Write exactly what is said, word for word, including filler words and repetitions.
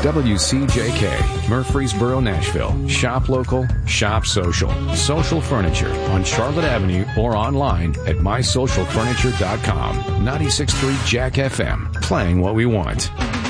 W C J K, Murfreesboro, Nashville. Shop local, shop social. Social Furniture on Charlotte Avenue or online at my social furniture dot com. ninety-six point three Jack F M, playing what we want.